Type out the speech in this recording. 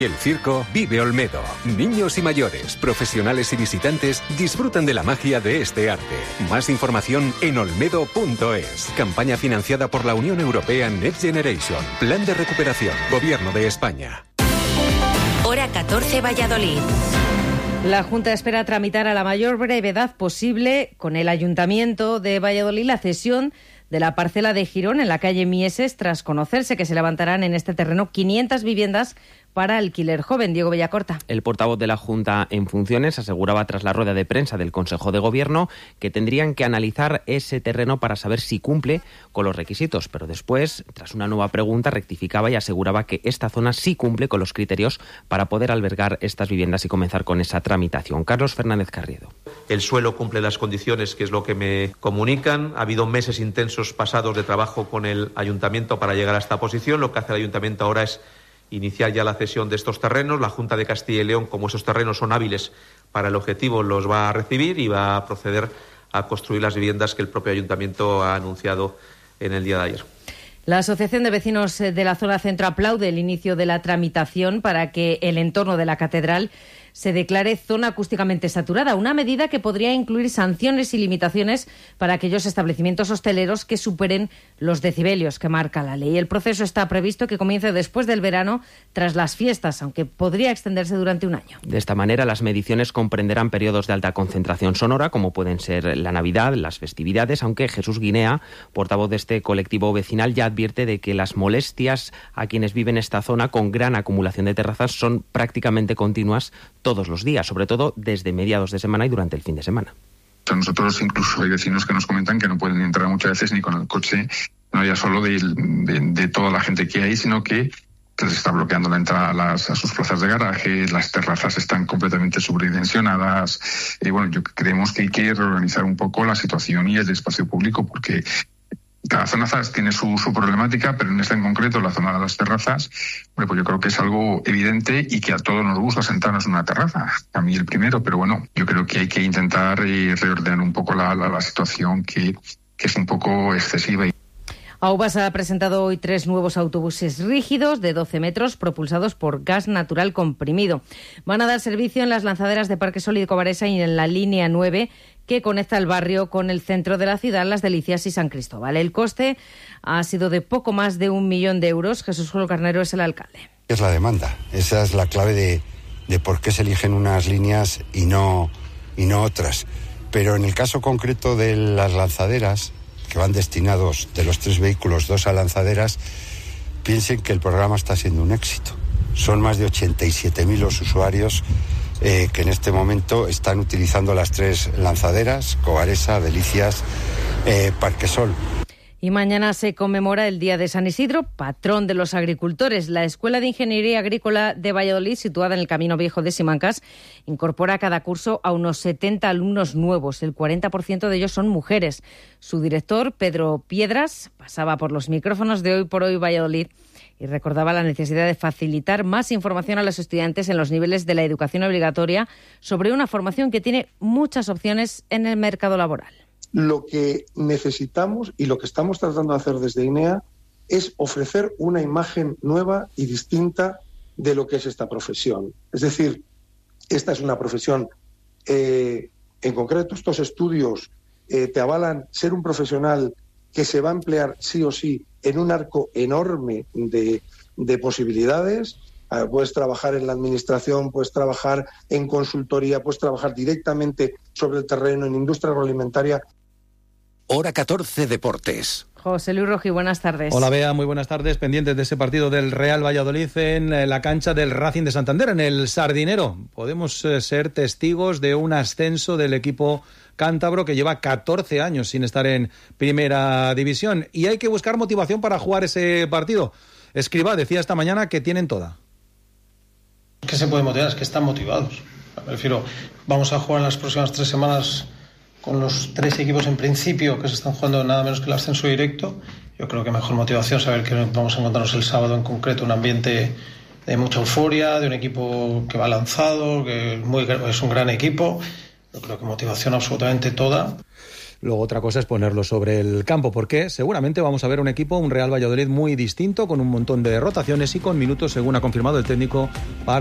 El circo vive Olmedo. Niños y mayores, profesionales y visitantes disfrutan de la magia de este arte. Más información en olmedo.es. Campaña financiada por la Unión Europea Next Generation. Plan de recuperación. Gobierno de España. Hora 14, Valladolid. La Junta espera tramitar a la mayor brevedad posible con el Ayuntamiento de Valladolid la cesión de la parcela de Girón en la calle Mieses, tras conocerse que se levantarán en este terreno 500 viviendas para alquiler joven. Diego Bellacorta. El portavoz de la Junta en funciones aseguraba tras la rueda de prensa del Consejo de Gobierno que tendrían que analizar ese terreno para saber si cumple con los requisitos, pero después, tras una nueva pregunta, rectificaba y aseguraba que esta zona sí cumple con los criterios para poder albergar estas viviendas y comenzar con esa tramitación. Carlos Fernández Carriedo. El suelo cumple las condiciones, que es lo que me comunican. Ha habido meses intensos pasados de trabajo con el Ayuntamiento para llegar a esta posición. Lo que hace el Ayuntamiento ahora es iniciar ya la cesión de estos terrenos. La Junta de Castilla y León, como esos terrenos son hábiles para el objetivo, los va a recibir y va a proceder a construir las viviendas que el propio Ayuntamiento ha anunciado en el día de ayer. La Asociación de Vecinos de la Zona Centro aplaude el inicio de la tramitación para que el entorno de la catedral se declare zona acústicamente saturada, una medida que podría incluir sanciones y limitaciones para aquellos establecimientos hosteleros que superen los decibelios que marca la ley. El proceso está previsto que comience después del verano, tras las fiestas, aunque podría extenderse durante un año. De esta manera, las mediciones comprenderán periodos de alta concentración sonora, como pueden ser la Navidad, las festividades, aunque Jesús Guinea, portavoz de este colectivo vecinal, ya advierte de que las molestias a quienes viven esta zona con gran acumulación de terrazas son prácticamente continuas todos los días, sobre todo desde mediados de semana y durante el fin de semana. Nosotros incluso hay vecinos que nos comentan que no pueden entrar muchas veces ni con el coche, no ya solo de toda la gente que hay, sino que se les está bloqueando la entrada a sus plazas de garaje, las terrazas están completamente sobredimensionadas. Creemos que hay que reorganizar un poco la situación y el espacio público, porque cada zona tiene su problemática, pero en esta en concreto, la zona de las terrazas, pues yo creo que es algo evidente y que a todos nos gusta sentarnos en una terraza. A mí el primero, pero yo creo que hay que intentar reordenar un poco la situación que es un poco excesiva. Aubas ha presentado hoy 3 nuevos autobuses rígidos de 12 metros propulsados por gas natural comprimido. Van a dar servicio en las lanzaderas de Parque Sol y de Cobaresa y en la línea 9 que conecta el barrio con el centro de la ciudad, Las Delicias y San Cristóbal. El coste ha sido de poco más de 1 millón de euros. Jesús Julio Carnero es el alcalde. Es la demanda. Esa es la clave de por qué se eligen unas líneas y no otras. Pero en el caso concreto de las lanzaderas, que van destinados de los 3 vehículos, 2 a lanzaderas, piensen que el programa está siendo un éxito. Son más de 87.000 los usuarios que en este momento están utilizando las 3 lanzaderas, Cobaresa, Delicias, Parque Sol. Y mañana se conmemora el Día de San Isidro, patrón de los agricultores. La Escuela de Ingeniería Agrícola de Valladolid, situada en el Camino Viejo de Simancas, incorpora a cada curso a unos 70 alumnos nuevos. El 40% de ellos son mujeres. Su director, Pedro Piedras, pasaba por los micrófonos de Hoy por Hoy Valladolid y recordaba la necesidad de facilitar más información a los estudiantes en los niveles de la educación obligatoria sobre una formación que tiene muchas opciones en el mercado laboral. Lo que necesitamos y lo que estamos tratando de hacer desde INEA es ofrecer una imagen nueva y distinta de lo que es esta profesión. Es decir, esta es una profesión, en concreto estos estudios te avalan ser un profesional que se va a emplear sí o sí en un arco enorme de posibilidades. Puedes trabajar en la administración, puedes trabajar en consultoría, puedes trabajar directamente sobre el terreno, en industria agroalimentaria. Hora 14 Deportes. José Luis Roji, buenas tardes. Hola Bea, muy buenas tardes. Pendientes de ese partido del Real Valladolid en la cancha del Racing de Santander, en el Sardinero. Podemos ser testigos de un ascenso del equipo cántabro que lleva 14 años sin estar en primera división. Y hay que buscar motivación para jugar ese partido. Escribá decía esta mañana que tienen toda. ¿Qué se puede motivar? Es que están motivados. Me refiero, vamos a jugar en las próximas 3 semanas con los 3 equipos en principio que se están jugando nada menos que el ascenso directo. Yo creo que mejor motivación saber que vamos a encontrarnos el sábado en concreto un ambiente de mucha euforia, de un equipo que va lanzado, que es un gran equipo. Yo creo que motivación absolutamente toda. Luego otra cosa es ponerlo sobre el campo, porque seguramente vamos a ver un equipo, un Real Valladolid muy distinto, con un montón de rotaciones y con minutos, según ha confirmado el técnico, para